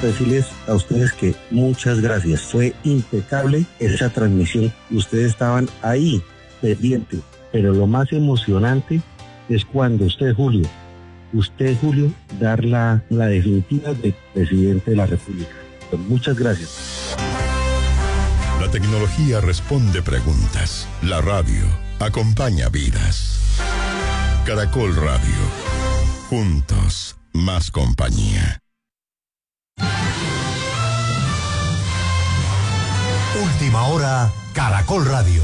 decirles a ustedes que muchas gracias. Fue impecable esa transmisión. Ustedes estaban ahí, pendientes. Pero lo más emocionante es cuando usted, Julio, dar la definitiva de presidente de la República. Pues muchas gracias. La tecnología responde preguntas. La radio acompaña vidas. Caracol Radio. Juntos, más compañía. Última hora, Caracol Radio.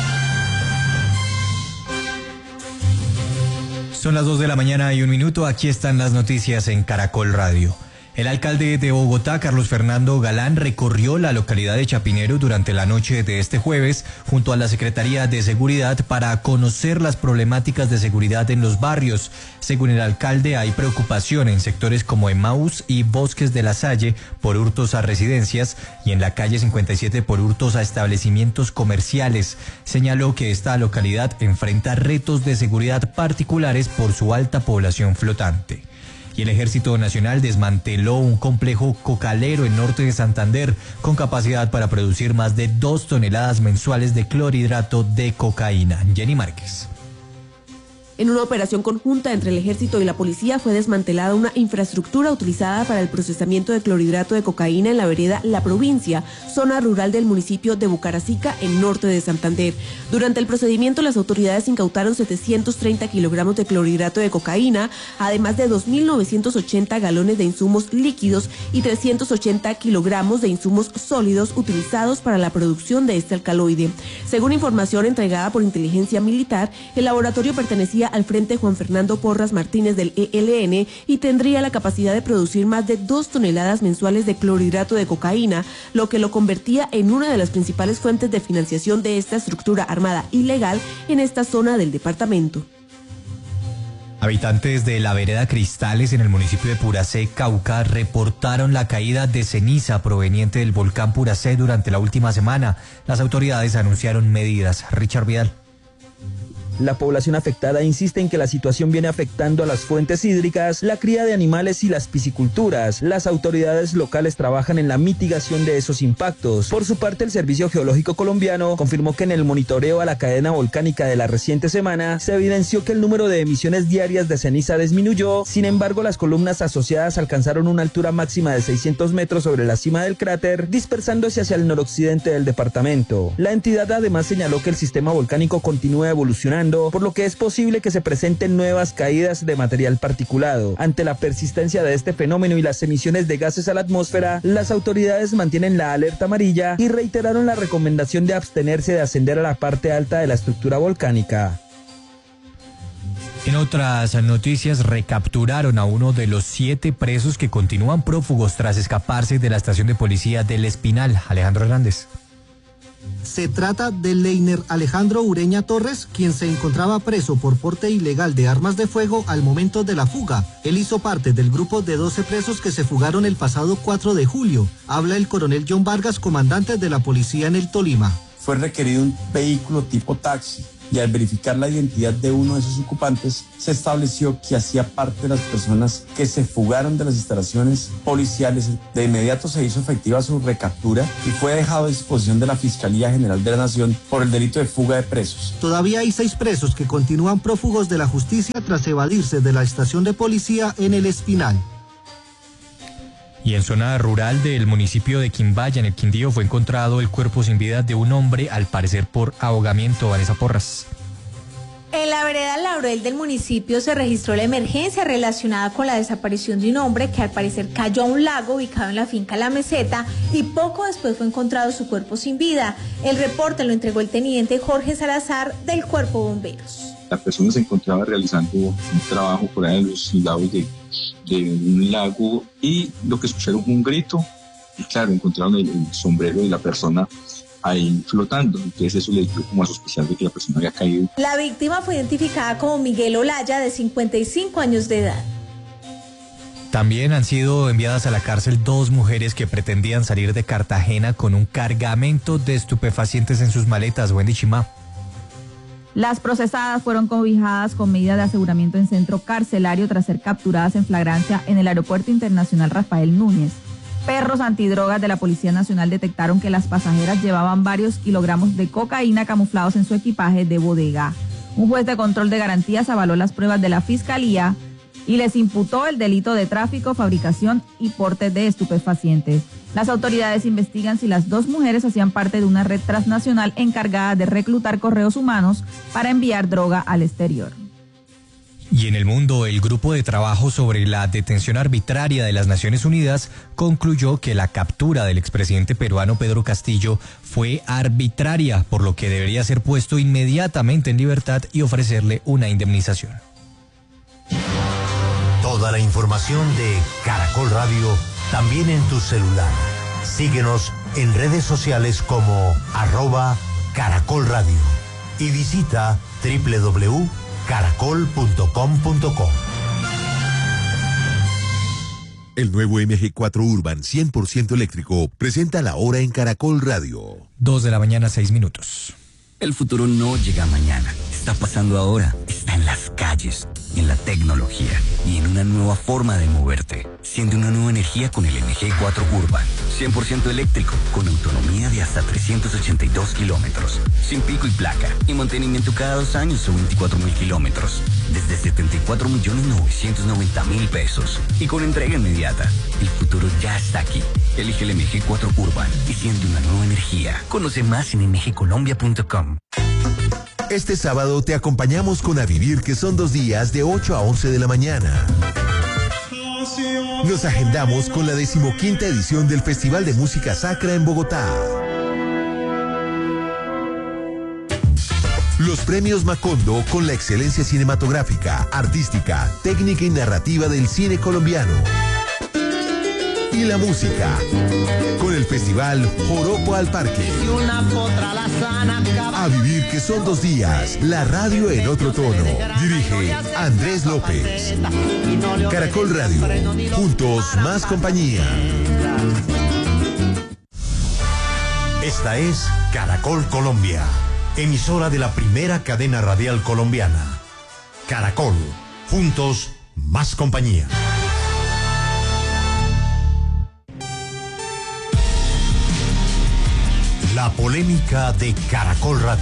Son las 2:01 a.m. Aquí están las noticias en Caracol Radio. El alcalde de Bogotá, Carlos Fernando Galán, recorrió la localidad de Chapinero durante la noche de este jueves junto a la Secretaría de Seguridad para conocer las problemáticas de seguridad en los barrios. Según el alcalde, hay preocupación en sectores como Emaús y Bosques de la Salle por hurtos a residencias y en la calle 57 por hurtos a establecimientos comerciales. Señaló que esta localidad enfrenta retos de seguridad particulares por su alta población flotante. Y el Ejército Nacional desmanteló un complejo cocalero en norte de Santander con capacidad para producir más de 2 toneladas mensuales de clorhidrato de cocaína. Jenny Márquez. En una operación conjunta entre el Ejército y la Policía fue desmantelada una infraestructura utilizada para el procesamiento de clorhidrato de cocaína en la vereda La Provincia, zona rural del municipio de Bucaracica, en norte de Santander. Durante el procedimiento, las autoridades incautaron 730 kilogramos de clorhidrato de cocaína, además de 2.980 galones de insumos líquidos y 380 kilogramos de insumos sólidos utilizados para la producción de este alcaloide. Según información entregada por Inteligencia Militar, el laboratorio pertenecía al Frente Juan Fernando Porras Martínez del ELN y tendría la capacidad de producir más de 2 toneladas mensuales de clorhidrato de cocaína, lo que lo convertía en una de las principales fuentes de financiación de esta estructura armada ilegal en esta zona del departamento. Habitantes de la vereda Cristales en el municipio de Puracé, Cauca, reportaron la caída de ceniza proveniente del volcán Puracé durante la última semana. Las autoridades anunciaron medidas. Richard Vidal. La población afectada insiste en que la situación viene afectando a las fuentes hídricas, la cría de animales y las pisciculturas. Las autoridades locales trabajan en la mitigación de esos impactos. Por su parte, el Servicio Geológico Colombiano confirmó que en el monitoreo a la cadena volcánica de la reciente semana se evidenció que el número de emisiones diarias de ceniza disminuyó. Sin embargo, las columnas asociadas alcanzaron una altura máxima de 600 metros sobre la cima del cráter, dispersándose hacia el noroccidente del departamento. La entidad además señaló que el sistema volcánico continúa evolucionando, por lo que es posible que se presenten nuevas caídas de material particulado. Ante la persistencia de este fenómeno y las emisiones de gases a la atmósfera, las autoridades mantienen la alerta amarilla y reiteraron la recomendación de abstenerse de ascender a la parte alta de la estructura volcánica. En otras noticias, recapturaron a uno de los 7 presos que continúan prófugos tras escaparse de la estación de policía del Espinal. Alejandro Hernández. Se trata de Leiner Alejandro Ureña Torres, quien se encontraba preso por porte ilegal de armas de fuego al momento de la fuga. Él hizo parte del grupo de 12 presos que se fugaron el pasado 4 de julio. Habla el coronel John Vargas, comandante de la policía en el Tolima. Fue requerido un vehículo tipo taxi y al verificar la identidad de uno de sus ocupantes se estableció que hacía parte de las personas que se fugaron de las instalaciones policiales. De inmediato se hizo efectiva su recaptura y fue dejado a disposición de la Fiscalía General de la Nación por el delito de fuga de presos. Todavía hay 6 presos que continúan prófugos de la justicia tras evadirse de la estación de policía en el Espinal. Y en zona rural del municipio de Quimbaya, en el Quindío, fue encontrado el cuerpo sin vida de un hombre, al parecer por ahogamiento. Vanessa Porras. En la vereda Laurel del municipio se registró la emergencia relacionada con la desaparición de un hombre que al parecer cayó a un lago ubicado en la finca La Meseta y poco después fue encontrado su cuerpo sin vida. El reporte lo entregó el teniente Jorge Salazar del Cuerpo de Bomberos. La persona se encontraba realizando un trabajo por ahí en los lados de un lago y lo que escucharon fue un grito y claro, encontraron el sombrero de la persona ahí flotando, entonces eso le dio como a sospechar de que la persona había caído. La víctima fue identificada como Miguel Olaya, de 55 años de edad. También han sido enviadas a la cárcel 2 mujeres que pretendían salir de Cartagena con un cargamento de estupefacientes en sus maletas. Wendy Chimá. Las procesadas fueron cobijadas con medidas de aseguramiento en centro carcelario tras ser capturadas en flagrancia en el Aeropuerto Internacional Rafael Núñez. Perros antidrogas de la Policía Nacional detectaron que las pasajeras llevaban varios kilogramos de cocaína camuflados en su equipaje de bodega. Un juez de control de garantías avaló las pruebas de la Fiscalía y les imputó el delito de tráfico, fabricación y porte de estupefacientes. Las autoridades investigan si las dos mujeres hacían parte de una red transnacional encargada de reclutar correos humanos para enviar droga al exterior. Y en el mundo, el Grupo de Trabajo sobre la Detención Arbitraria de las Naciones Unidas concluyó que la captura del expresidente peruano Pedro Castillo fue arbitraria, por lo que debería ser puesto inmediatamente en libertad y ofrecerle una indemnización. Toda la información de Caracol Radio también en tu celular. Síguenos en redes sociales como @Caracol Radio y visita www.caracol.com.co. El nuevo MG4 Urban 100% eléctrico presenta la hora en Caracol Radio. 2:06 a.m. El futuro no llega mañana, está pasando ahora, está en las calles, en la tecnología y en una nueva forma de moverte. Siente una nueva energía con el MG4 Urban, 100% eléctrico, con autonomía de hasta 382 kilómetros, sin pico y placa, y mantenimiento cada 2 años o 24.000 kilómetros, desde 74.990.000 pesos, y con entrega inmediata. El futuro ya está aquí. Elige el MG4 Urban y siente una nueva energía. Conoce más en mgcolombia.com. Este sábado te acompañamos con A Vivir, que son 2 días de 8 a 11 de la mañana. Nos agendamos con la 15ª edición del Festival de Música Sacra en Bogotá. Los premios Macondo con la excelencia cinematográfica, artística, técnica y narrativa del cine colombiano. Y la música, con el festival Joropo al Parque. A Vivir, que son 2 días, la radio en otro tono. Dirige Andrés López. Caracol Radio, juntos más compañía. Esta es Caracol Colombia, emisora de la primera cadena radial colombiana. Caracol, juntos más compañía. La polémica de Caracol Radio.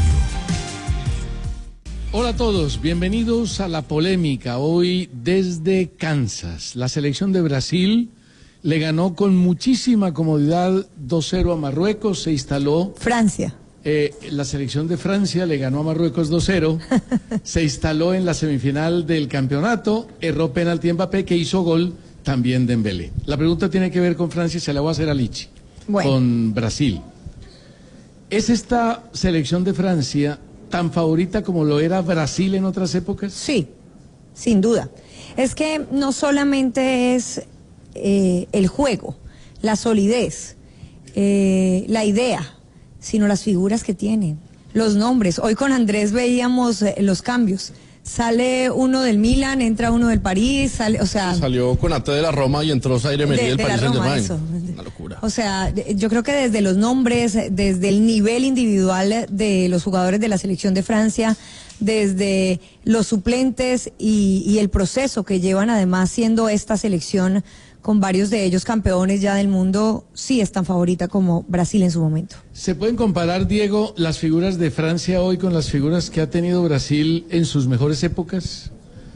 Hola a todos, bienvenidos a La Polémica. Hoy desde Kansas. La selección de Brasil le ganó con muchísima comodidad 2-0 a Marruecos. Se instaló... Francia. La selección de Francia le ganó a Marruecos 2-0. Se instaló en la semifinal del campeonato. Erró penalti Mbappé, que hizo gol también Dembélé. La pregunta tiene que ver con Francia, se la voy a hacer a Lichi. Bueno. Con Brasil. ¿Es esta selección de Francia tan favorita como lo era Brasil en otras épocas? Sí, sin duda. Es que no solamente es el juego, la solidez, la idea, sino las figuras que tienen, los nombres. Hoy con Andrés veíamos los cambios. Sale uno del Milan, entra uno del París, sale, o sea... Salió Konaté de la Roma y entró Zaire Emery del Paris Saint-Germain. Una locura. O sea, yo creo que desde los nombres, desde el nivel individual de los jugadores de la selección de Francia, desde los suplentes y el proceso que llevan además siendo esta selección con varios de ellos campeones ya del mundo, sí es tan favorita como Brasil en su momento. ¿Se pueden comparar, Diego, las figuras de Francia hoy con las figuras que ha tenido Brasil en sus mejores épocas?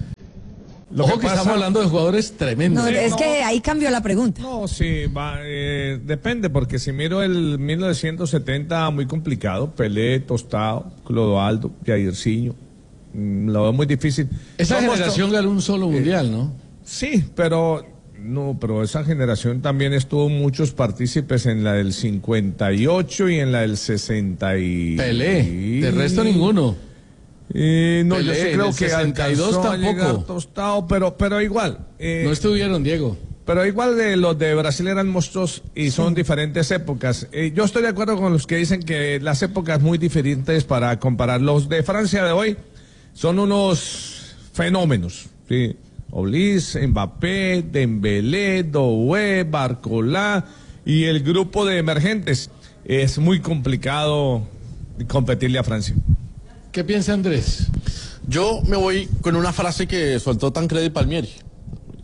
Ojo que estamos hablando de jugadores tremendos. No, es que ahí cambió la pregunta. No, sí, depende, porque si miro el 1970, muy complicado. Pelé, Tostado, Clodoaldo, Jairzinho. Lo veo muy difícil. Esa generación ganó un solo mundial, ¿no? Sí, pero esa generación también estuvo muchos partícipes en la del 58 y en la del 60 y... Pelé, de resto ninguno. Pelé, yo sí creo que 62 tampoco. Tostado, pero igual. No estuvieron, Diego. Pero igual los de Brasil eran monstruos y son diferentes épocas. Yo estoy de acuerdo con los que dicen que las épocas muy diferentes para comparar. Los de Francia de hoy son unos fenómenos, ¿sí? Olis, Mbappé, Dembélé, Doué, Barcola y el grupo de emergentes. Es muy complicado competirle a Francia. ¿Qué piensa Andrés? Yo me voy con una frase que soltó Tancredi Palmieri.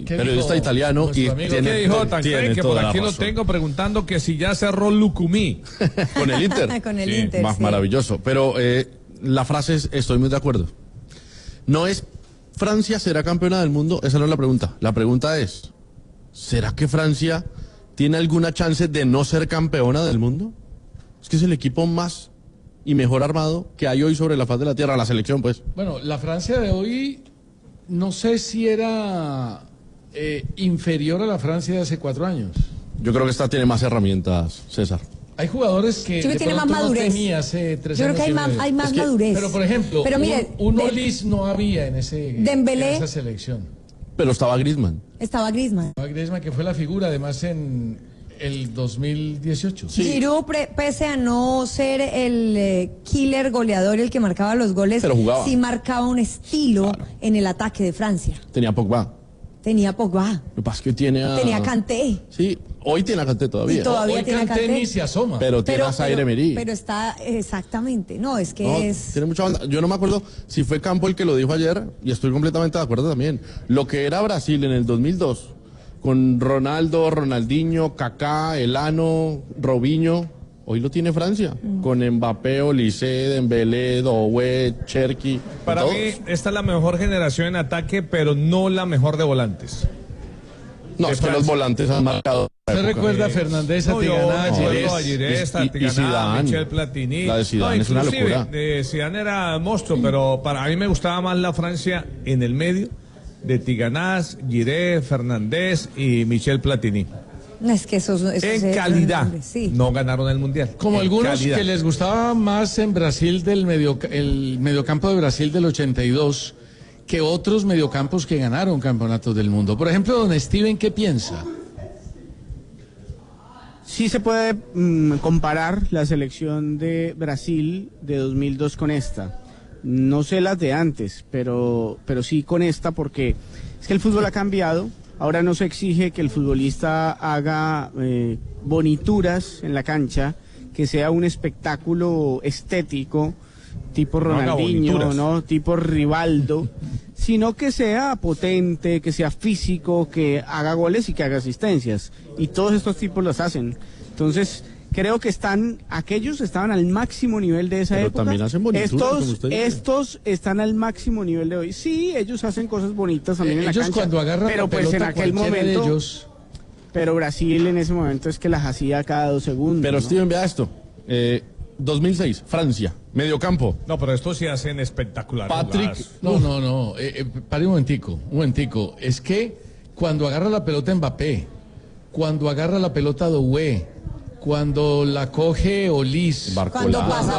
periodista italiano y ¿Qué dijo Tancredi? Que por aquí lo tengo preguntando que si ya cerró Lucumí. Con el Inter. Con el Inter, más sí. Maravilloso. Pero la frase es, estoy muy de acuerdo. No es Francia será campeona del mundo, esa no es la pregunta. La pregunta es, ¿será que Francia tiene alguna chance de no ser campeona del mundo? Es que es el equipo más y mejor armado que hay hoy sobre la faz de la tierra, la selección pues. Bueno, la Francia de hoy no sé si era inferior a la Francia de hace 4 años. Yo creo que esta tiene más herramientas, César. Hay jugadores que Yo creo que tiene más madurez. No tenía hace 3 Yo años. creo que hay más madurez. Pero por ejemplo, mire, un Olis no había en esa selección. Pero estaba Griezmann. Estaba Griezmann. Griezmann, que fue la figura además en el 2018. Sí. Giroud, pese a no ser el killer goleador, el que marcaba los goles, pero jugaba. Sí marcaba un estilo en el ataque de Francia. Tenía Pogba. Lo que pasa es que tenía Kanté. Sí, hoy tiene a Kanté todavía. Y todavía hoy tiene a Kanté ni se asoma. Pero tiene a Zaire Emery. Pero está, exactamente. No, es que no, es... Tiene mucha banda. Yo no me acuerdo si fue Campo el que lo dijo ayer, y estoy completamente de acuerdo también. Lo que era Brasil en el 2002, con Ronaldo, Ronaldinho, Kaká, Elano, Robinho, hoy lo tiene Francia, con Mbappé, Olise, Dembélé, Doué, Cherki. Para todos. mí, esta es la mejor generación en ataque, pero no la mejor de volantes. No, es que los volantes han marcado. ¿Usted recuerda a Fernández, a Tigana, a Girés, a Michel Platini? La de Zidane es una locura. Zidane era monstruo, pero para mí me gustaba más la Francia en el medio, de Tiganás, Girés, Fernández y Michel Platini. Es que esos en calidad sí. No ganaron el mundial. Como en algunos calidad. Que les gustaba más en Brasil el mediocampo de Brasil del 82 que otros mediocampos que ganaron campeonatos del mundo. Por ejemplo, don Steven, ¿qué piensa? Sí se puede comparar la selección de Brasil de 2002 con esta. No sé las de antes, pero sí con esta, porque es que el fútbol ha cambiado. Ahora no se exige que el futbolista haga bonituras en la cancha, que sea un espectáculo estético, tipo Ronaldinho, ¿no? Tipo Rivaldo, sino que sea potente, que sea físico, que haga goles y que haga asistencias. Y todos estos tipos los hacen. Entonces, creo que aquellos estaban al máximo nivel de esa época. También hacen bonituras, estos están al máximo nivel de hoy. Sí, ellos hacen cosas bonitas también en la cancha. Cuando agarran pero la pues pelota, en aquel momento, de ellos... pero Brasil en ese momento es que las hacía cada 2 segundos. Pero ¿no? Steven, vea esto. 2006, Francia, mediocampo. No, pero estos sí hacen espectacular. Patrick. No. Pare un momentico. Es que cuando agarra la pelota Mbappé, cuando agarra la pelota Doué, cuando la coge Olis, cuando pasa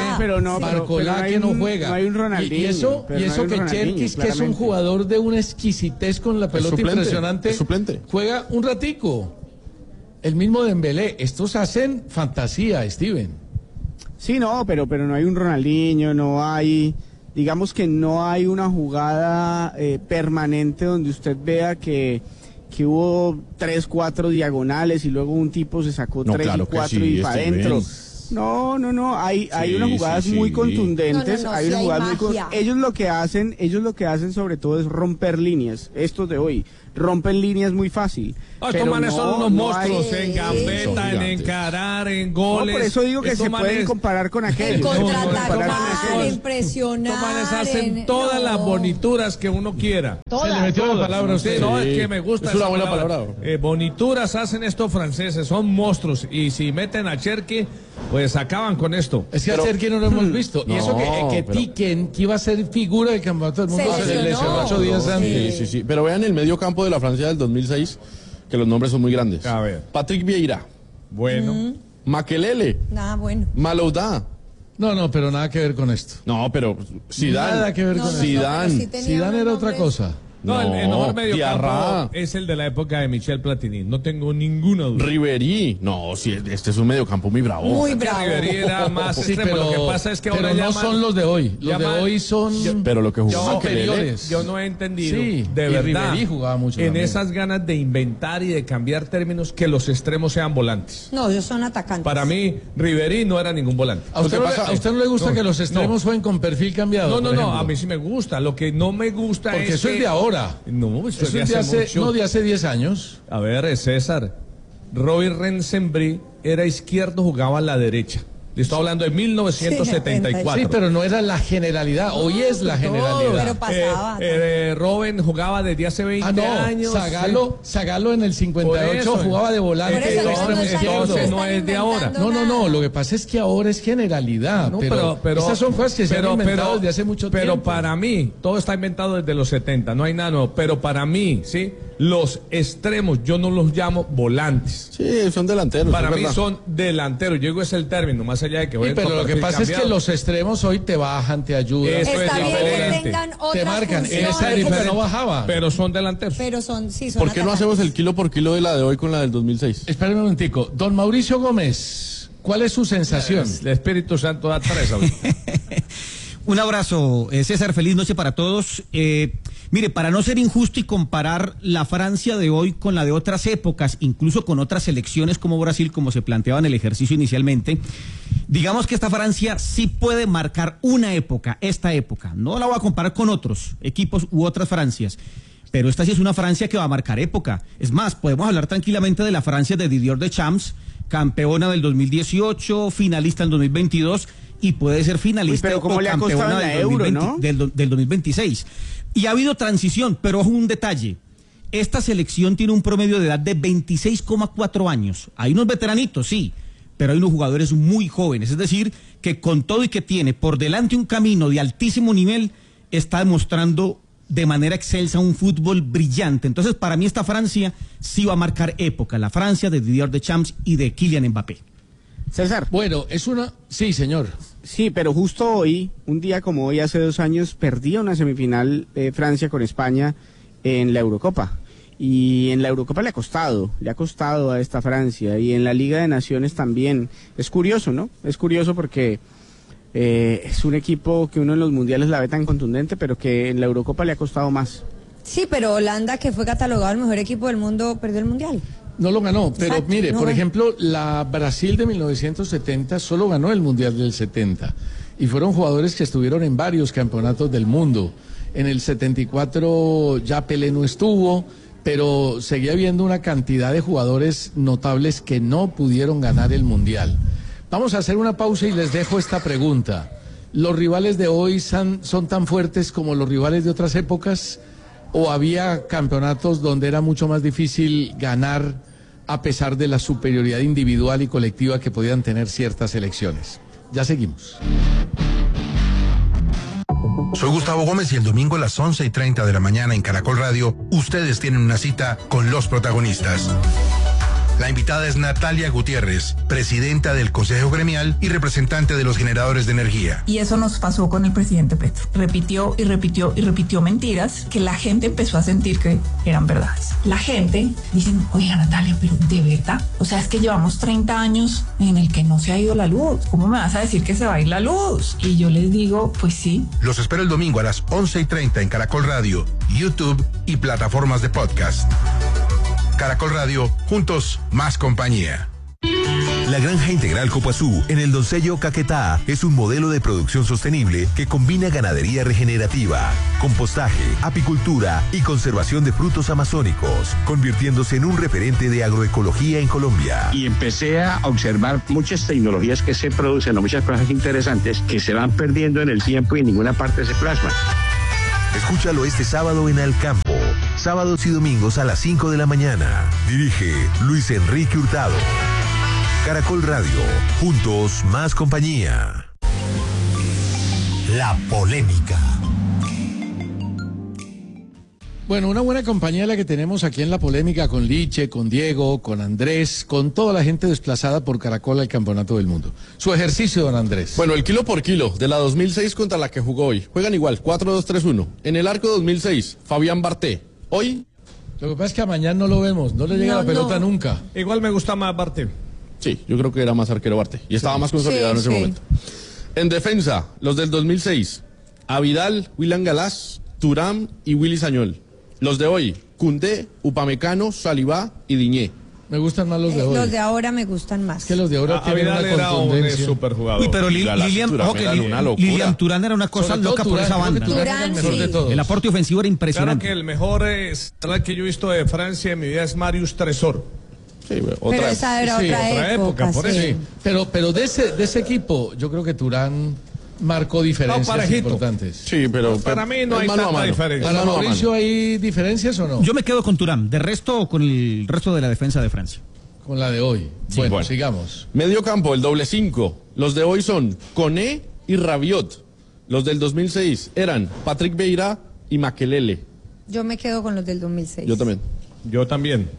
Barcolá que no juega. No hay un Ronaldinho. Y eso que Cherkis, que es un jugador de una exquisitez con la pelota impresionante, juega un ratico. El mismo Dembélé. Estos hacen fantasía, Steven. Sí, no, pero no hay un Ronaldinho, no hay... Digamos que no hay una jugada permanente donde usted vea que hubo 3, 4 diagonales y luego un tipo se sacó 3 y 4 y para adentro. No, hay unas jugadas muy contundentes, hay unas jugadas ellos lo que hacen sobre todo es romper líneas, estos de hoy rompen líneas muy fácil. Estos manes son unos monstruos en gambeta, en encarar, en goles. Por eso digo que se pueden comparar con aquellos. Contraatacar, impresionar. Estos manes hacen todas las bonituras que uno quiera. Se le metió la palabra a usted. No, es que me gusta. Es una buena palabra. Bonituras hacen estos franceses, son monstruos. Y si meten a Cherki, pues acaban con esto. Es que a Cherki no lo hemos visto. Y eso que Tiken, que iba a ser figura del campeonato del mundo, se lesionó 8 días antes. Sí. Pero vean el medio campo de la Francia del 2006, que los nombres son muy grandes. A ver. Patrick Vieira. Bueno. Makelele. Bueno. Malouda. No, pero nada que ver con esto. No, pero Zidane. Nada que ver con esto. Zidane era otra cosa. No, el mejor mediocampo es el de la época de Michel Platini. No tengo ninguna duda. Ribery. No, sí, este es un mediocampo muy bravo. Muy bravo. Ribery era más extremo. Lo que pasa es que ahora no son los de hoy. Los de hoy son pero lo que jugó superiores. Yo no he entendido de verdad. Ribery jugaba mucho en también. esas ganas de inventar y de cambiar términos que los extremos sean volantes. No, ellos son atacantes. Para mí, Ribery no era ningún volante. ¿A usted no le gusta que los extremos jueguen con perfil cambiado? No, a mí sí me gusta. Lo que no me gusta porque es eso es de ahora. ahora. No, eso es de hace 10 años. A ver, César. Robin Rensenbrink era izquierdo, jugaba a la derecha. Le estoy hablando de 1974. Sí, pero no era la generalidad. Hoy es la generalidad. Pero pasaba. Robin jugaba desde hace 20 años. Zagalo en el 58 jugaba de volante. Entonces no es de ahora. No. Lo que pasa es que ahora es generalidad. No, pero esas son cosas que se han inventado desde hace mucho tiempo. Pero para mí, todo está inventado desde los 70. No hay nada nuevo. Pero para mí, ¿sí? Los extremos, yo no los llamo volantes. Sí, son delanteros. Para mí son delanteros. Yo digo es el término, más allá de que voy pero lo que pasa es que los extremos hoy te bajan, te ayudan. Eso es diferente. Te marcan. En esa época no bajaba. Pero son delanteros. Pero son ¿Por qué no hacemos el kilo por kilo de la de hoy con la del 2006? Espérame un momentico. Don Mauricio Gómez, ¿cuál es su sensación? El Espíritu Santo da tres. Un abrazo, César, feliz noche para todos. Mire, para no ser injusto y comparar la Francia de hoy con la de otras épocas, incluso con otras selecciones como Brasil, como se planteaba en el ejercicio inicialmente, digamos que esta Francia sí puede marcar una época, esta época. No la voy a comparar con otros equipos u otras Francias, pero esta sí es una Francia que va a marcar época. Es más, podemos hablar tranquilamente de la Francia de Didier Deschamps, campeona del 2018, finalista en 2022, y puede ser finalista pero ¿cómo o le ha campeona del, del, Euro, 2020, ¿no? del 2026. Y ha habido transición, pero ojo un detalle. Esta selección tiene un promedio de edad de 26,4 años. Hay unos veteranitos, sí, pero hay unos jugadores muy jóvenes. Es decir, que con todo y que tiene por delante un camino de altísimo nivel, está demostrando de manera excelsa un fútbol brillante. Entonces, para mí esta Francia sí va a marcar época. La Francia de Didier Deschamps y de Kylian Mbappé. César. Bueno, es una... Sí, señor. Sí, pero justo hoy, un día como hoy, hace 2 años, perdía una semifinal Francia con España en la Eurocopa. Y en la Eurocopa le ha costado a esta Francia. Y en la Liga de Naciones también. Es curioso, ¿no? Es curioso porque es un equipo que uno en los mundiales la ve tan contundente, pero que en la Eurocopa le ha costado más. Sí, pero Holanda, que fue catalogado el mejor equipo del mundo, perdió el mundial. No lo ganó, pero Exacto, mire, no por ganó. ejemplo, la Brasil de 1970 solo ganó el Mundial del 70 y fueron jugadores que estuvieron en varios campeonatos del mundo. En el 74 ya Pelé no estuvo, pero seguía habiendo una cantidad de jugadores notables que no pudieron ganar el Mundial. Vamos a hacer una pausa y les dejo esta pregunta. ¿Los rivales de hoy son tan fuertes como los rivales de otras épocas? ¿O había campeonatos donde era mucho más difícil ganar a pesar de la superioridad individual y colectiva que podían tener ciertas selecciones? Ya seguimos. Soy Gustavo Gómez y el domingo a las 11:30 de la mañana en Caracol Radio, ustedes tienen una cita con los protagonistas. La invitada es Natalia Gutiérrez, presidenta del Consejo Gremial y representante de los generadores de energía. Y eso nos pasó con el presidente Petro. Repitió y repitió y repitió mentiras que la gente empezó a sentir que eran verdades. La gente dice, oiga Natalia, pero ¿de verdad? O sea, es que llevamos 30 años en el que no se ha ido la luz. ¿Cómo me vas a decir que se va a ir la luz? Y yo les digo, pues sí. Los espero el domingo a las 11:30 en Caracol Radio, YouTube y plataformas de podcast. Caracol Radio, juntos, más compañía. La Granja Integral Copuazú, en el Doncello Caquetá, es un modelo de producción sostenible que combina ganadería regenerativa, compostaje, apicultura y conservación de frutos amazónicos, convirtiéndose en un referente de agroecología en Colombia. Y empecé a observar muchas tecnologías que se producen, muchas cosas interesantes que se van perdiendo en el tiempo y en ninguna parte se plasman. Escúchalo este sábado en Alcampo, sábados y domingos a las 5 de la mañana. Dirige Luis Enrique Hurtado. Caracol Radio, juntos más compañía. La polémica. Bueno, una buena compañía la que tenemos aquí en La Polémica con Liche, con Diego, con Andrés, con toda la gente desplazada por Caracol al Campeonato del Mundo. Su ejercicio, don Andrés. Bueno, el kilo por kilo de la 2006 contra la que jugó hoy. Juegan igual, 4-2-3-1. En el arco 2006, Fabián Barté. Hoy... Lo que pasa es que a mañana no lo vemos, no le llega la pelota nunca. Igual me gusta más Barté. Sí, yo creo que era más arquero Barté. Y estaba más consolidado en ese momento. En defensa, los del 2006. Avidal, William Galás, Thuram y Willy Sañol. Los de hoy, Koundé, Upamecano, Salivá y Diñé. Me gustan más los de hoy. Los de ahora me gustan más. Es que los de ahora tienen una era un contundencia. superjugador. Uy, pero Lilian Thuram era una cosa loca por esa banda. Turán, Sí. de todos. El aporte ofensivo era Claro impresionante. que el mejor central que yo he visto de Francia en mi vida es Marius Tresor. Sí, Pero esa era otra época, por sí. eso. Pero de ese equipo, yo creo que Turán marcó diferencias parejito. importantes. Sí, pero Para mí no hay tanta diferencia. ¿Para Mauricio hay diferencias o no? Yo me quedo con Thuram, de resto con el resto de la defensa de Francia. Con la de hoy. Sí, bueno, bueno. sigamos. Medio campo, el doble 5. Los de hoy son Koné y Rabiot. Los del 2006 eran Patrick Vieira y Makelele. Yo me quedo con los del 2006. Yo también. Yo también.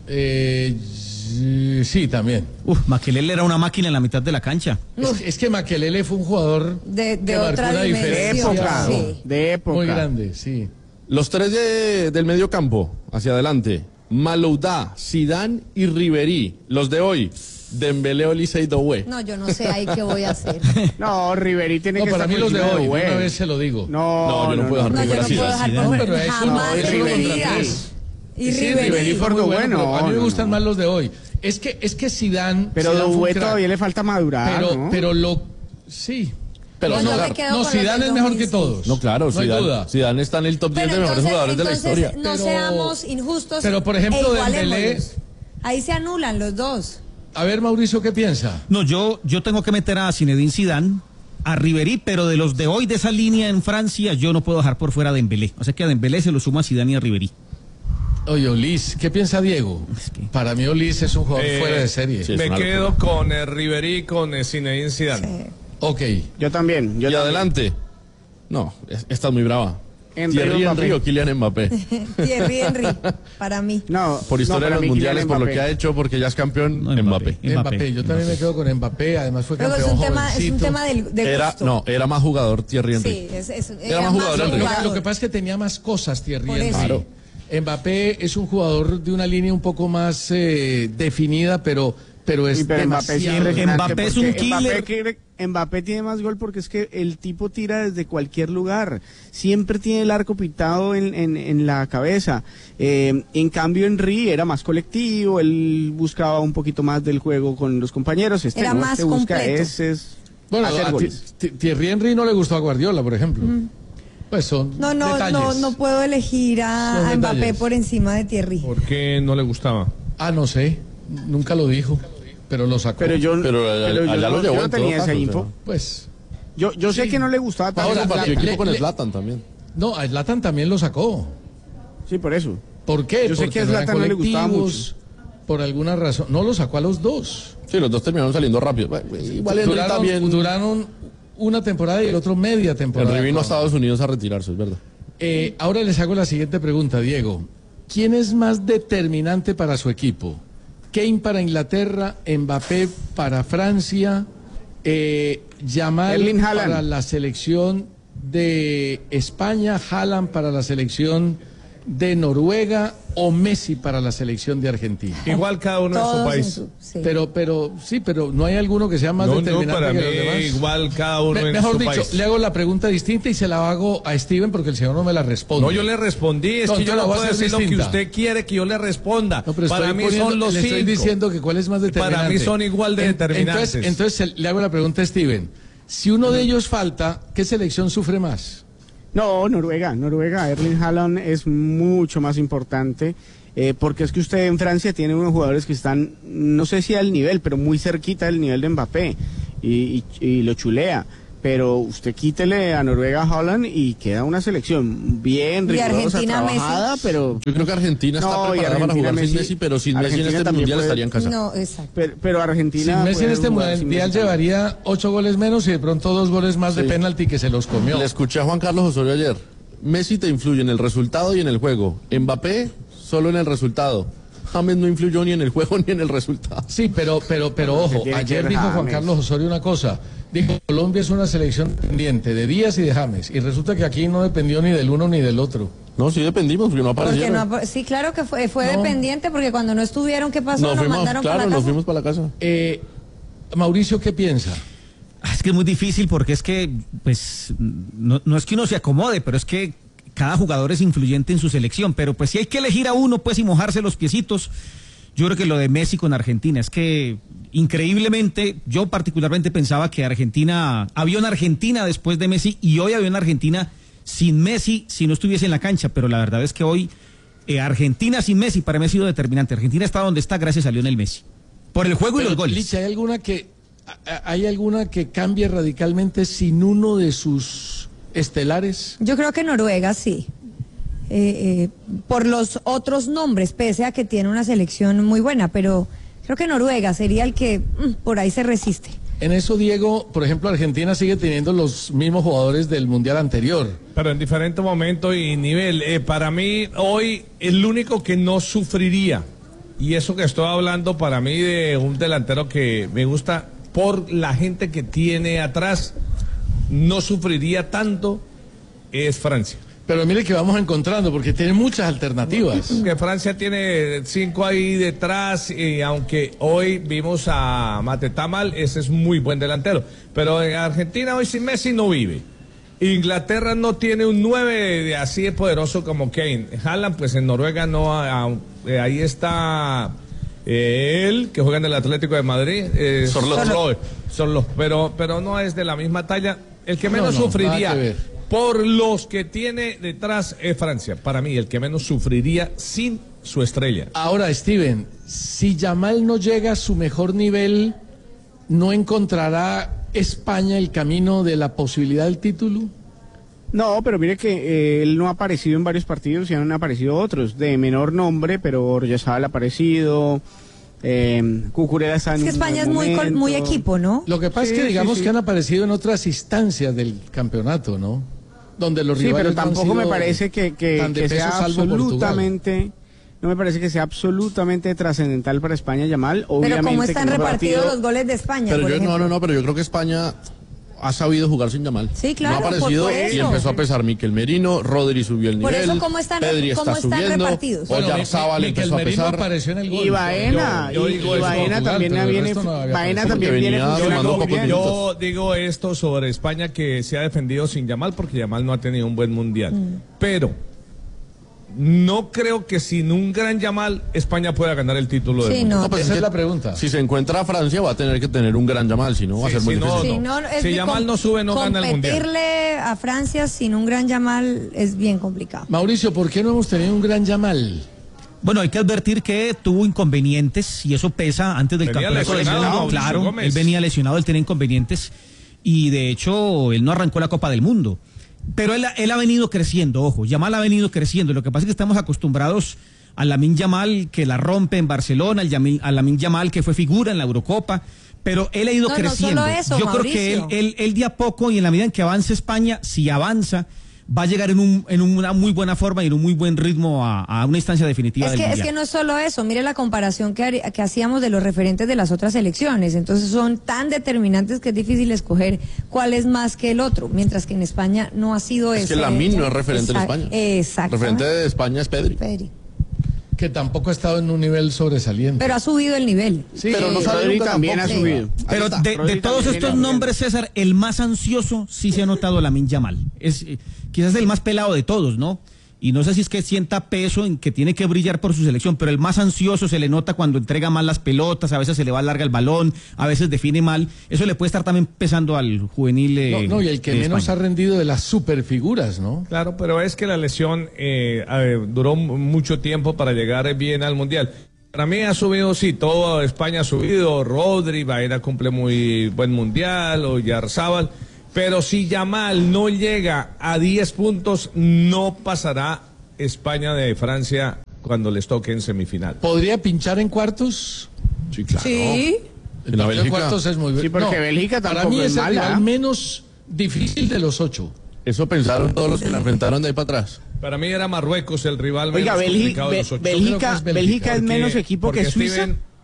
Sí, también. Makelele era una máquina en la mitad de la cancha. Es que Makelele fue un jugador de que marcó otra una dimensión. diferencia Sí. De época. muy grande, sí. Los tres del medio campo, hacia adelante. Malouda, Zidane y Ribery. Los de hoy, Dembélé, Olise y Doué. No, yo no sé ahí qué voy a hacer. No, Ribery tiene No, que para estar mí los de por hoy, encima de una Güey. vez se lo digo. No, yo no puedo dejar No, yo no fuera puedo dejar Zidane. por No, pero es jamás uno en mi contra vida. tres. Y Sí, Ribery. Ribery fue muy bueno, pero a mí me no, gustan no. más los de hoy. Es que Zidane... Pero Zidane fue un Doué crack. todavía le falta madurar, ¿no? Pero sí. Pero No, no, yo me claro. quedo No, con los Zidane del es mejor que 2006. todos. No, claro, no hay duda. Zidane está en el top 10 de mejores jugadores de la historia. No Pero- seamos injustos. pero, por ejemplo, Dembélé- igualémoslos. Ahí se anulan los dos. A ver, Mauricio, ¿qué piensa? No, yo tengo que meter a Zinedine Zidane, a Ribery, pero de los de hoy de esa línea en Francia, yo no puedo dejar por fuera a Dembélé. O sea que a Dembélé se lo suma a Zidane y a Ribery. Oye, Olis, ¿qué piensa Diego? Para mí Olis es un jugador fuera de serie. sí, es Me una quedo con Ribery, con Zinedine Zidane. Ok. Yo también. Y adelante. No, esta es muy brava. Henry Thierry Mbappé. Henry o Kylian Mbappé. Thierry Henry, para mí. No, Por historia para de los mí mundiales, Kylian por lo Mbappé. que ha hecho, porque ya es campeón, No, Mbappé. Mbappé, yo también me quedo con Mbappé, además fue Luego campeón es un jovencito. tema de Era, gusto. no, era más jugador Thierry Henry. Sí, Era más jugador Henry. Lo que pasa es que tenía más cosas Thierry Por Henry. eso. Claro. Mbappé es un jugador de una línea un poco más definida, pero es Pero Mbappé sí es demasiado. impresionante Mbappé es un porque killer. Mbappé tiene más gol porque es que el tipo tira desde cualquier lugar. Siempre tiene el arco pintado en la cabeza. En cambio, Henry era más colectivo, él buscaba un poquito más del juego con los compañeros. Era no, más busca completo. Bueno, hacer a goles. Thierry Henry no le gustó a Guardiola, por ejemplo. Pues son detalles. No puedo elegir Son a Mbappé detalles. por encima de Thierry. ¿Por qué no le gustaba? Ah, no sé, nunca lo dijo, pero lo sacó. Pero yo, Pero allá lo llevó yo no en tenía todo esa caso, info. o sea. Pues, Yo sé que no le gustaba tanto. Ahora, Compartió le- equipo con le- Zlatan también. no, a Zlatan también lo sacó. Sí, por eso. ¿Por qué? Yo sé Porque que a no eran Zlatan no le gustaba colectivos, por alguna razón. No, lo sacó a los dos. Sí, los dos terminaron saliendo rápido. Bueno, igual Henry también. Duraron una temporada y el otro media temporada. Henry vino a Estados Unidos a retirarse, es verdad. Ahora les hago la siguiente pregunta, Diego. ¿Quién es más determinante para su equipo? Kane para Inglaterra, Mbappé para Francia, Yamal Erling Haaland. para la selección de España, Haaland para la selección de Noruega o Messi para la selección de Argentina. Igual cada uno en su Todos país. sí. Pero no hay alguno que sea más No, determinante para que mí los demás. igual cada uno en Mejor su dicho, país. le hago la pregunta distinta y se la hago a Steven porque el señor no me la responde. No, yo le respondí, es No, que yo entonces la no voy a puedo hacer decir lo que distinta. usted quiere que yo le responda. No, pero Para estoy mí poniendo- son los le estoy cinco. diciendo que cuál es más determinante. Para mí son igual de determinantes. Entonces le hago la pregunta a Steven. Si uno de ellos falta, ¿qué selección sufre más? No, Noruega. Erling Haaland es mucho más importante. Porque es que usted en Francia tiene unos jugadores que están, no sé si al nivel, pero muy cerquita del nivel de Mbappé. Y lo chulea. Pero usted quítele a Noruega a Haaland y queda una selección bien Y rigurosa, Argentina, trabajada, Messi. pero... Yo creo que Argentina está No, y preparada para Argentina, jugar sin Messi- Messi, pero sin Messi en Argentina este también mundial puede- estaría en casa. No, exacto. Pero Argentina... Sin Messi en puede este jugar sin mundial Messi llevaría 8 goles menos y de pronto 2 goles más de Sí. penalti que se los comió. Le escuché a Juan Carlos Osorio ayer. Messi te influye en el resultado y en el juego. Mbappé solo en el resultado. James no influyó ni en el juego ni en el resultado. Sí, pero ojo, tiene que ayer ver dijo Juan James. Carlos Osorio una cosa. Dijo, Colombia es una selección pendiente de Díaz y de James. Y resulta que aquí no dependió ni del uno ni del otro. No, sí dependimos porque no Porque aparecieron. no, sí, claro que fue No. dependiente porque cuando no estuvieron, ¿qué pasó? Nos mandaron para la nos casa. fuimos para la casa. Mauricio, ¿qué piensa? Es que es muy difícil porque es que, pues, no es que uno se acomode, pero es que cada jugador es influyente en su selección. Pero pues si hay que elegir a uno, pues, y mojarse los piecitos, Yo creo que lo de Messi con Argentina es que increíblemente, yo particularmente pensaba que había una Argentina después de Messi y hoy había una Argentina sin Messi si no estuviese en la cancha, pero la verdad es que hoy Argentina sin Messi para mí ha sido determinante. Argentina está donde está gracias a Lionel Messi, por el juego y los goles. Licha, ¿hay alguna que cambie radicalmente sin uno de sus estelares? Yo creo que Noruega sí. Por los otros nombres, pese a que tiene una selección muy buena, pero creo que Noruega sería el que por ahí se resiste. En eso, Diego, por ejemplo, Argentina sigue teniendo los mismos jugadores del Mundial anterior. Pero en diferente momento y nivel. Para mí, hoy, el único que no sufriría, y eso que estoy hablando para mí de un delantero que me gusta por la gente que tiene atrás, no sufriría tanto, es Francia. Pero mire que vamos encontrando, porque tiene muchas alternativas. Que Francia tiene 5 ahí detrás, y aunque hoy vimos a Matetamal, ese es muy buen delantero. Pero en Argentina hoy sin Messi no vive. Inglaterra no tiene un 9 así de poderoso como Kane. Haaland, pues en Noruega no, ahí está él, que juega en el Atlético de Madrid. Sorloth. Pero no es de la misma talla. El que menos sufriría por los que tiene detrás es Francia. Para mí, el que menos sufriría sin su estrella. Ahora, Steven, si Yamal no llega a su mejor nivel, ¿no encontrará España el camino de la posibilidad del título? No, pero mire que él no ha aparecido en varios partidos y han aparecido otros de menor nombre, pero Oyarzabal ha aparecido, Cucurella está en es que España es muy equipo, ¿no? Lo que pasa es que digamos que han aparecido en otras instancias del campeonato, ¿no? Donde los rivales pero tampoco me parece que sea absolutamente... No me parece que sea absolutamente trascendental para España Yamal. Pero ¿cómo están repartidos los goles de España? Pero pero yo creo que España ha sabido jugar sin Yamal. Sí, claro. No ha aparecido y empezó a pesar Mikel Merino, Rodri subió el nivel. Por eso, ¿cómo están repartidos? Oyarzabal empezó a pesar. Apareció en el gol. Y Baena también viene funcionando bien. Yo digo esto sobre España, que se ha defendido sin Yamal porque Yamal no ha tenido un buen mundial. Pero no creo que sin un gran Yamal España pueda ganar el título del mundo. No, pues esa es la pregunta. Si se encuentra a Francia va a tener que tener un gran Yamal, si no va a ser muy difícil. Si Yamal no sube, no gana el mundial. Competirle a Francia sin un gran Yamal es bien complicado. Mauricio, ¿por qué no hemos tenido un gran Yamal? Bueno, hay que advertir que tuvo inconvenientes y eso pesa antes del campeonato. Claro, él venía lesionado, él tenía inconvenientes y de hecho él no arrancó la Copa del Mundo. Pero él ha venido creciendo, ojo, Yamal ha venido creciendo. Lo que pasa es que estamos acostumbrados a Lamine Yamal que la rompe en Barcelona, a Lamine Yamal que fue figura en la Eurocopa, pero él ha ido creciendo. No solo eso, yo Mauricio. creo que él de a poco y en la medida en que avance España, si avanza, va a llegar en una muy buena forma y en un muy buen ritmo a una instancia definitiva del Mundial. Es que no es solo eso, mire la comparación que hacíamos de los referentes de las otras selecciones, entonces son tan determinantes que es difícil escoger cuál es más que el otro, mientras que en España no ha sido eso. Es que Lamine no es referente en España. Exacto. Referente de España es Pedri. Que tampoco ha estado en un nivel sobresaliente. Pero ha subido el nivel. Sí, pero no Rodri también ha subido. Pero de todos estos nombres, César, el más ansioso sí se ha notado Lamine Yamal. Es quizás el más pelado de todos, ¿no? Y no sé si es que sienta peso en que tiene que brillar por su selección, pero el más ansioso se le nota cuando entrega mal las pelotas, a veces se le va larga el balón, a veces define mal. Eso le puede estar también pesando al juvenil. Y el que menos ha rendido de las superfiguras, ¿no? Claro, pero es que la lesión duró mucho tiempo para llegar bien al Mundial. Para mí ha subido, sí, toda España ha subido, Rodri, Baena cumple muy buen Mundial, Oyarzabal. Pero si Yamal no llega a 10 puntos, no pasará España de Francia cuando les toque en semifinal. ¿Podría pinchar en cuartos? Sí, claro. Sí. En la Bélgica. Cuartos es muy bien. Sí, porque Bélgica tampoco para mí es es el mala. rival menos difícil de los 8. Eso pensaron todos los que la enfrentaron de ahí para atrás. Para mí era Marruecos el rival menos complicado de los 8. Bélgica es menos equipo que Suiza.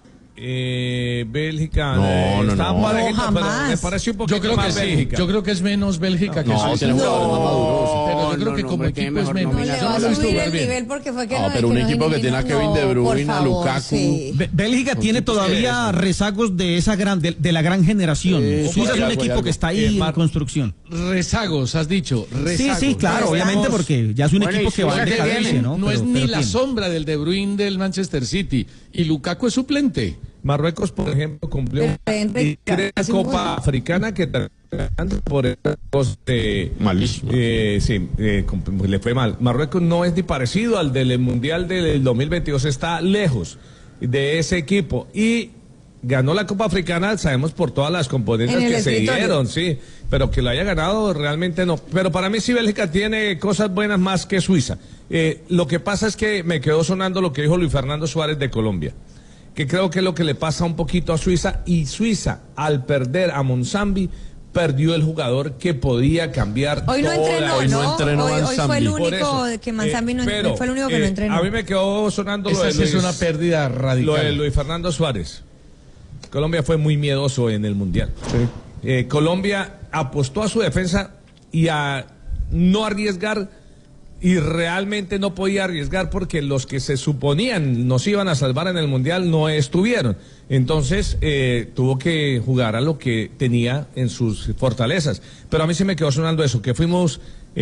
Bélgica no, parejita, pero me parece un poquito más Bélgica. Yo creo que es menos Bélgica que Suiza. Tiene jugadores más maduros. Pero yo creo que como equipo es menos. No le va a subir el nivel porque fue que pero un equipo que tiene a Kevin De Bruyne, a Lukaku. Sí. Bélgica tiene todavía rezagos de esa de la gran generación. Suiza es un equipo que está ahí en construcción. rezagos, has dicho, rezagos. Sí, claro, obviamente porque ya es un equipo que va a decadencia, ¿no? No es Pero ni la tiene. sombra del De Bruyne del Manchester City. Y Lukaku es suplente. Marruecos, por ejemplo, cumplió una Copa Africana que por malísimo. Le fue mal. Marruecos no es ni parecido al del Mundial del 2022, está lejos de ese equipo y ganó la Copa Africana, sabemos por todas las componentes que se dieron, sí, pero que lo haya ganado realmente no. Pero para mí sí Bélgica tiene cosas buenas más que Suiza. Lo que pasa es que me quedó sonando lo que dijo Luis Fernando Suárez de Colombia, que creo que es lo que le pasa un poquito a Suiza, y Suiza al perder a Monsambi perdió el jugador que podía cambiar hoy no entrenó, hoy fue el único que Monsambi fue el único que no entrenó. A mí me quedó sonando lo de Luis, es una pérdida radical. Lo de Luis Fernando Suárez. Colombia fue muy miedoso en el Mundial. Sí. Colombia apostó a su defensa y a no arriesgar, y realmente no podía arriesgar porque los que se suponían nos iban a salvar en el Mundial no estuvieron. Entonces tuvo que jugar a lo que tenía en sus fortalezas. Pero a mí sí me quedó sonando eso, que fuimos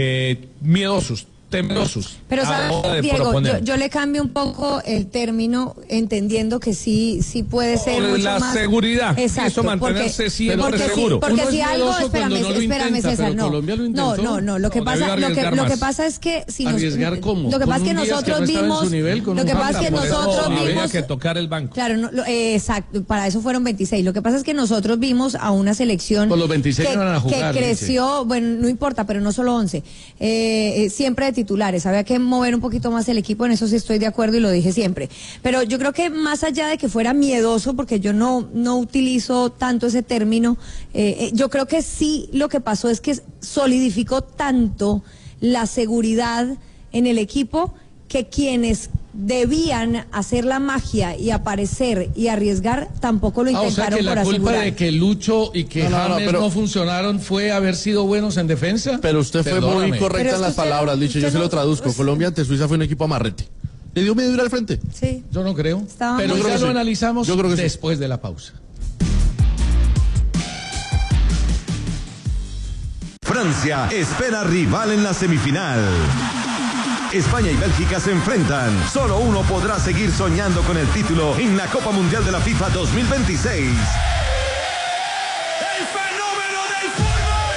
miedosos, temerosos. Pero sabes, Diego, yo le cambio un poco el término, entendiendo que sí puede ser mucho la más. Seguridad. Exacto, eso mantenerse siempre seguro. Porque si algo, espérame, César, no. Lo que pasa es que si arriesgar cómo. Lo que pasa es que nosotros vimos. Lo que pasa es que nosotros vimos. Había que tocar el banco. Claro, exacto. Para eso fueron 26. Lo que pasa es que nosotros vimos a una selección. Por los 26 que, no van a jugar, que creció, bueno, no importa, pero no solo 11. Siempre de titulares. Había que mover un poquito más el equipo, en eso sí estoy de acuerdo y lo dije siempre. Pero yo creo que más allá de que fuera miedoso, porque yo no utilizo tanto ese término, yo creo que sí lo que pasó es que solidificó tanto la seguridad en el equipo que quienes debían hacer la magia y aparecer y arriesgar tampoco lo intentaron. O sea que por la culpa asegurar. de que Lucho y que James no funcionaron fue haber sido buenos en defensa. Pero usted fue muy correcta en las palabras, Licho, yo se lo traduzco. Colombia ante Suiza fue un equipo amarrete. Le dio medio dura al frente. Sí. Yo no creo. Pero ya lo analizamos después de la pausa. Francia espera rival en la semifinal. España y Bélgica se enfrentan. Solo uno podrá seguir soñando con el título en la Copa Mundial de la FIFA 2026. ¡El fenómeno del fútbol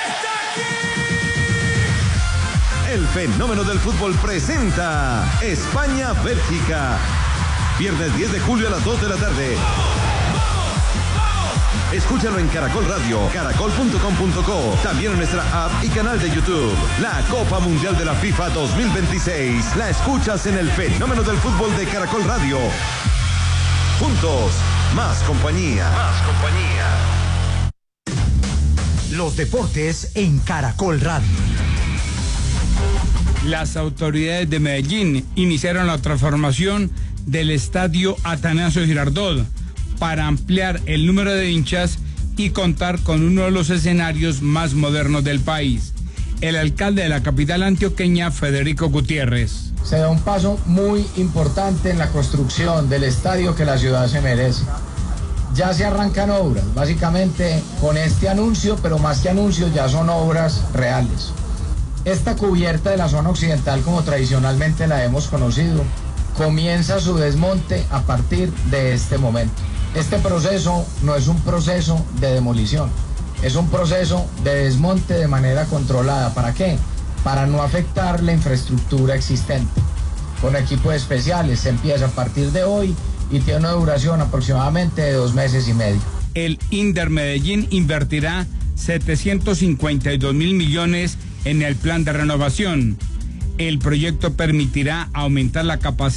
está aquí! El fenómeno del fútbol presenta España-Bélgica. Viernes 10 de julio a las 2 de la tarde. Escúchalo en Caracol Radio, caracol.com.co, también en nuestra app y canal de YouTube. La Copa Mundial de la FIFA 2026. La escuchas en el fenómeno del fútbol de Caracol Radio. Juntos, más compañía. Más compañía. Los deportes en Caracol Radio. Las autoridades de Medellín iniciaron la transformación del estadio Atanasio Girardot para ampliar el número de hinchas y contar con uno de los escenarios más modernos del país. El alcalde de la capital antioqueña, Federico Gutiérrez. Se da un paso muy importante en la construcción del estadio que la ciudad se merece. Ya se arrancan obras, básicamente con este anuncio, pero más que anuncios ya son obras reales. Esta cubierta de la zona occidental, como tradicionalmente la hemos conocido, comienza su desmonte a partir de este momento. Este proceso no es un proceso de demolición, es un proceso de desmonte de manera controlada. ¿Para qué? Para no afectar la infraestructura existente. Con equipos especiales se empieza a partir de hoy y tiene una duración aproximadamente de 2 meses y medio. El Inder Medellín invertirá 752.000 millones en el plan de renovación. El proyecto permitirá aumentar la capacidad